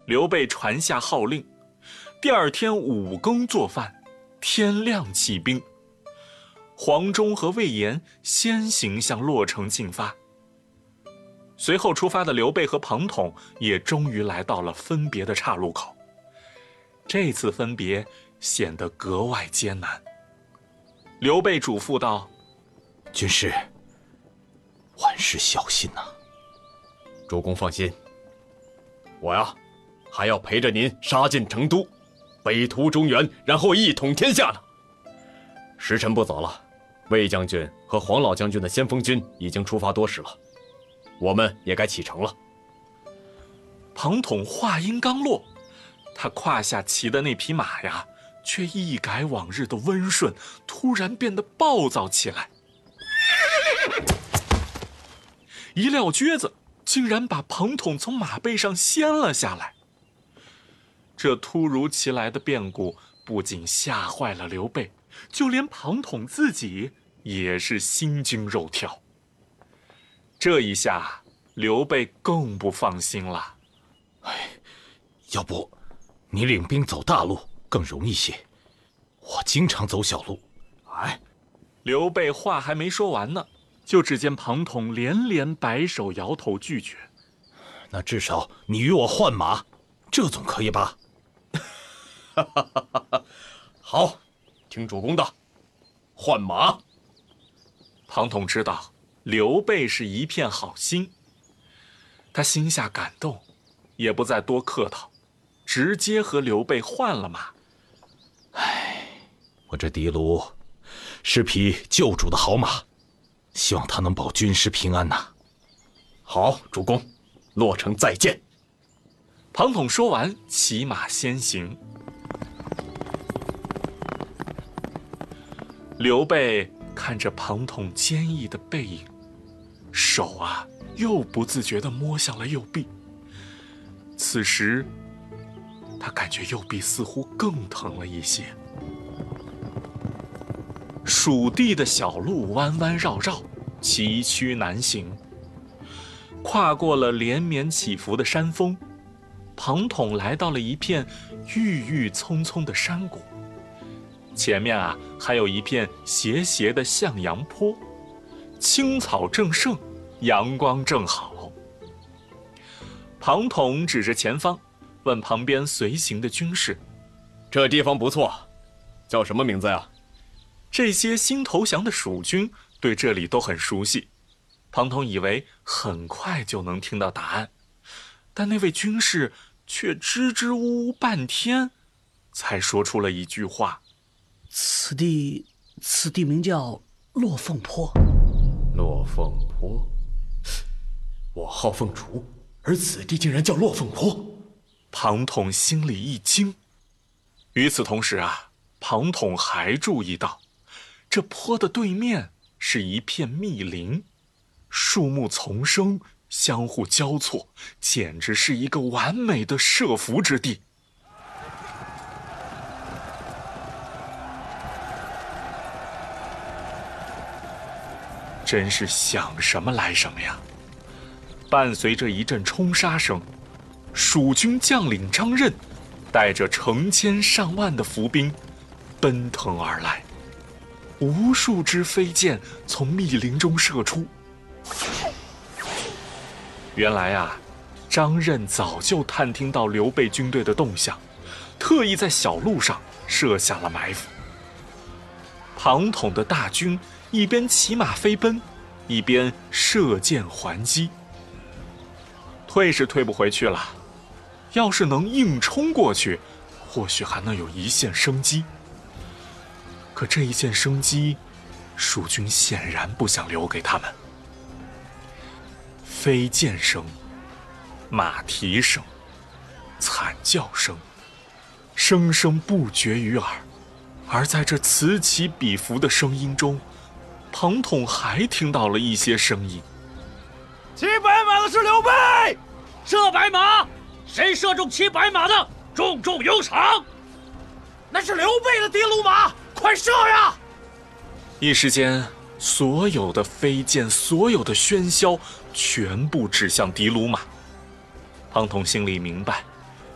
刘备传下号令，第二天5更做饭，天亮起兵。黄忠和魏延先行向洛城进发。随后出发的刘备和庞统也终于来到了分别的岔路口。这次分别显得格外艰难。刘备嘱咐道：“ 军师，万事小心呐。” 主公放心，我呀，还要陪着您杀进成都，北屠中原，然后一统天下呢。时辰不早了，魏将军和黄老将军的先锋军已经出发多时了，我们也该启程了。 庞统话音刚落，他胯下骑的那匹马呀，却一改往日的温顺，突然变得暴躁起来。一撂蹶子，竟然把庞统从马背上掀了下来。这突如其来的变故不仅吓坏了刘备，就连庞统自己也是心惊肉跳。这一下，刘备更不放心了。 要不你领兵走大路更容易些，我经常走小路。 刘备话还没说完呢，就只见庞统连连摆手摇头拒绝。 那至少你与我换马，这总可以吧？ 好，听主公的，换马。 庞统知道刘备是一片好心，他心下感动，也不再多客套，直接和刘备换了马。 我这的卢是匹救主的好马，希望他能保军师平安呐。 好，主公，洛城再见。 庞统说完，骑马先行。刘备看着庞统坚毅的背影，手啊又不自觉地摸向了右臂。此时他感觉右臂似乎更疼了一些。蜀地的小路弯弯绕绕，崎岖难行。跨过了连绵起伏的山峰，庞统来到了一片郁郁葱葱的山谷。前面啊还有一片斜斜的向阳坡，青草正盛，阳光正好。庞统指着前方，问旁边随行的军士：“ 这地方不错，叫什么名字呀？” 这些新投降的蜀军对这里都很熟悉，庞统以为很快就能听到答案，但那位军士却支支吾吾半天，才说出了一句话：“ 此地名叫落凤坡。” 落凤坡，我号凤雏，而此地竟然叫落凤坡。 庞统心里一惊。与此同时啊，庞统还注意到，这坡的对面是一片密林，树木丛生，相互交错，简直是一个完美的设伏之地。真是想什么来什么呀！伴随着一阵冲杀声，蜀军将领张任带着成千上万的伏兵奔腾而来，无数支飞箭从密林中射出。原来啊，张任早就探听到刘备军队的动向，特意在小路上设下了埋伏。庞统的大军一边骑马飞奔，一边射箭还击。退是退不回去了，要是能硬冲过去，或许还能有一线生机。可这一线生机，蜀军显然不想留给他们。飞箭声、马蹄声、惨叫声，声声不绝于耳。而在这此起彼伏的声音中，庞统还听到了一些声音。 骑白马的是刘备，射白马，谁射中骑白马的，重重有赏。那是刘备的的卢马，快射呀！ 一时间，所有的飞箭，所有的喧嚣，全部指向的卢马。庞统心里明白，